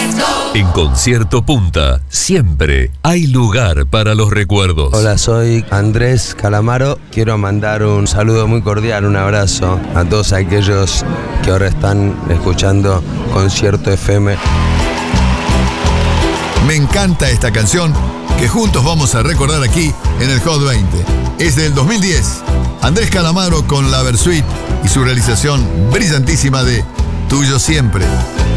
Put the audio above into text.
En Concierto Punta, siempre hay lugar para los recuerdos. Hola, soy Andrés Calamaro. Quiero mandar un saludo muy cordial, un abrazo a todos aquellos que ahora están escuchando Concierto FM. Me encanta esta canción que juntos vamos a recordar aquí en el Hot 20. Es del 2010. Andrés Calamaro con la Versuit y su realización brillantísima de Tuyo Siempre.